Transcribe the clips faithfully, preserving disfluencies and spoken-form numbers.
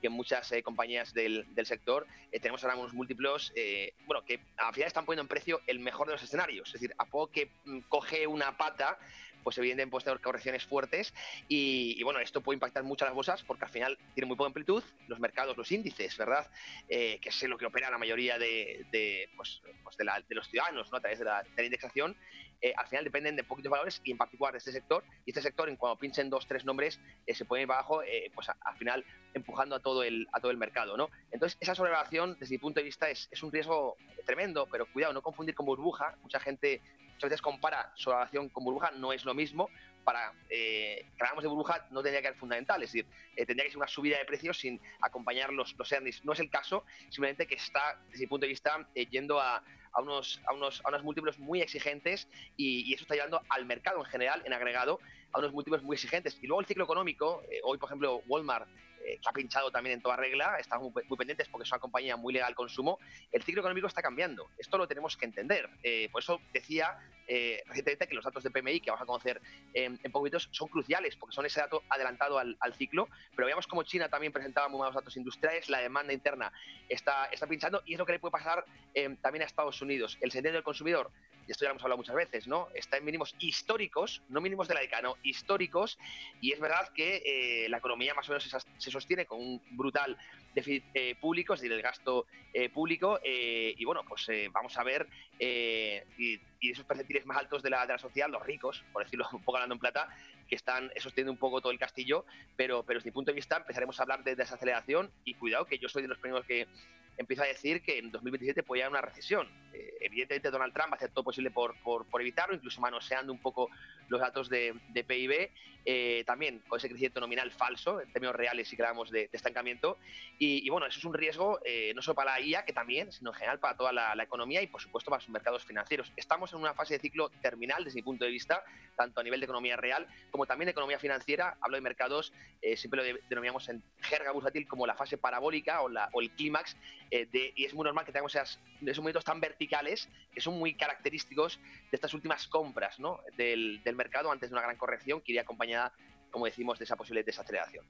que en muchas eh, compañías del, del sector eh, tenemos ahora unos múltiplos, eh, bueno, que al final están poniendo en precio el mejor de los escenarios. Es decir, a poco que mm, coge una pata, pues evidentemente puede tener correcciones fuertes y, y bueno, esto puede impactar mucho a las bolsas porque al final tiene muy poca amplitud, los mercados, los índices, ¿verdad? Eh, que es lo que opera la mayoría de, de, pues, pues de, la, de los ciudadanos, ¿no? A través de la, de la indexación, eh, al final dependen de poquitos valores y en particular de este sector, y este sector, en cuando pinchen dos, tres nombres, eh, se puede ir para abajo, eh, pues a, al final empujando a todo el, a todo el mercado, ¿no? Entonces, esa sobrevaloración, desde mi punto de vista, es, es un riesgo tremendo, pero cuidado, no confundir con burbuja. Mucha gente muchas veces compara sobrevaloración con burbuja, no es lo mismo. Para eh, que hablamos de burbuja no tendría que ser fundamental, es decir, eh, tendría que ser una subida de precios sin acompañar los, los earnings. No es el caso, simplemente que está, desde mi punto de vista, eh, yendo a, a, unos, a, unos, a unos múltiplos muy exigentes y, y eso está llevando al mercado en general, en agregado, a unos múltiplos muy exigentes. Y luego el ciclo económico, eh, hoy por ejemplo Walmart, eh, que ha pinchado también en toda regla, estamos muy, muy pendientes porque es una compañía muy legal al consumo, el ciclo económico está cambiando, esto lo tenemos que entender, eh, por eso decía eh, recientemente que los datos de P M I que vamos a conocer eh, en poquitos son cruciales porque son ese dato adelantado al, al ciclo, pero veamos como China también presentaba muy malos datos industriales, la demanda interna está, está pinchando y es lo que le puede pasar eh, también a Estados Unidos. El sentido del consumidor, y esto ya lo hemos hablado muchas veces, ¿no? Está en mínimos históricos, no mínimos de la década, no, históricos, y es verdad que eh, la economía más o menos se, se sostiene con un brutal déficit eh, público, es decir, el gasto eh, público, eh, y bueno, pues eh, vamos a ver, eh, y, y esos percentiles más altos de la, de la sociedad, los ricos, por decirlo un poco hablando en plata, que están sosteniendo un poco todo el castillo, pero, pero desde mi punto de vista empezaremos a hablar de desaceleración, y cuidado que yo soy de los primeros que empiezo a decir que en dos mil veintisiete puede haber una recesión. Eh, evidentemente Donald Trump va a hacer todo posible por, por, por evitarlo, incluso manoseando un poco los datos de, de P I B, eh, también con ese crecimiento nominal falso, en términos reales si hablamos de, de estancamiento, y, y bueno, eso es un riesgo eh, no solo para la I A, que también, sino en general para toda la, la economía y por supuesto para los mercados financieros. Estamos en una fase de ciclo terminal desde mi punto de vista, tanto a nivel de economía real como también de economía financiera. Hablo de mercados, eh, siempre lo de, denominamos en jerga bursátil como la fase parabólica o, la, o el clímax, eh, de, y es muy normal que tengamos esas, esos movimientos tan verticales que son muy característicos de estas últimas compras, ¿no? del, del mercado antes de una gran corrección que iría acompañada, como decimos, de esa posible desaceleración.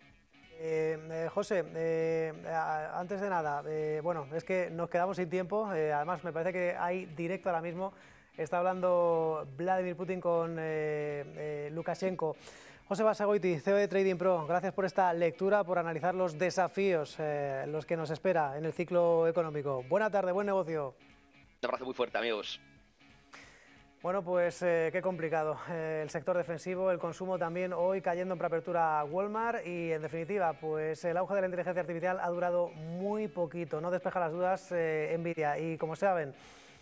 Eh, eh, José, eh, antes de nada, eh, bueno, es que nos quedamos sin tiempo, eh, además me parece que hay directo ahora mismo, está hablando Vladimir Putin con eh, eh, Lukashenko. José Basagoiti, C E O de Trading Pro, gracias por esta lectura, por analizar los desafíos, eh, los que nos espera en el ciclo económico. Buena tarde, buen negocio. Un abrazo muy fuerte, amigos. Bueno, pues eh, qué complicado. Eh, el sector defensivo, el consumo también hoy cayendo en preapertura Walmart y en definitiva, pues el auge de la inteligencia artificial ha durado muy poquito. No despeja las dudas eh, Nvidia y como saben,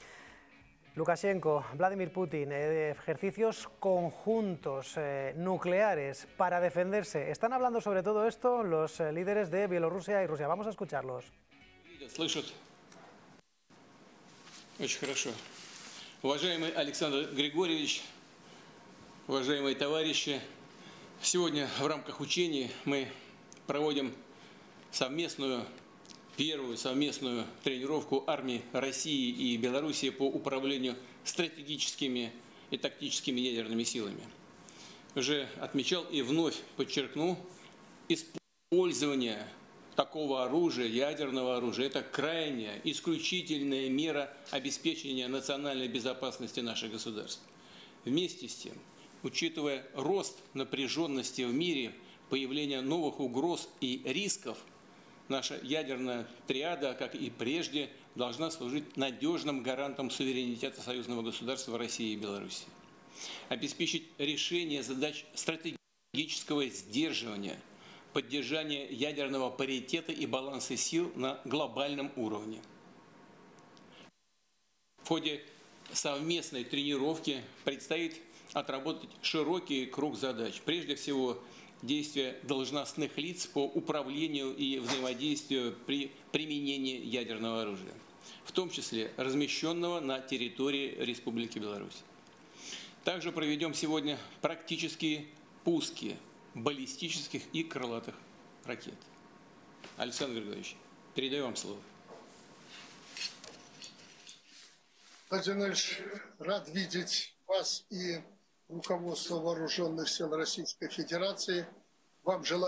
Lukashenko, Vladimir Putin, eh, ejercicios conjuntos eh, nucleares para defenderse. Están hablando sobre todo esto los eh, líderes de Bielorrusia y Rusia. Vamos a escucharlos. Очень хорошо. Уважаемый Александр Григорьевич, уважаемые товарищи, сегодня в рамках учений мы проводим совместную, первую совместную тренировку армий России и Белоруссии по управлению стратегическими и тактическими ядерными силами. Уже отмечал и вновь подчеркну, использование такого оружия, ядерного оружия, это крайняя, исключительная мера обеспечения национальной безопасности наших государств. Вместе с тем, учитывая рост напряженности в мире, появление новых угроз и рисков, наша ядерная триада, как и прежде, должна служить надежным гарантом суверенитета союзного государства России и Беларуси. Обеспечить решение задач стратегического сдерживания, поддержание ядерного паритета и баланса сил на глобальном уровне. В ходе совместной тренировки предстоит отработать широкий круг задач. Прежде всего, действия должностных лиц по управлению и взаимодействию при применении ядерного оружия, в том числе размещенного на территории Республики Беларусь. Также проведем сегодня практические пуски баллистических и крылатых ракет. Александр Григорьевич, передаю вам слово. Владимир Ильич, рад видеть вас и руководство Вооруженных сил Российской Федерации. Вам желаю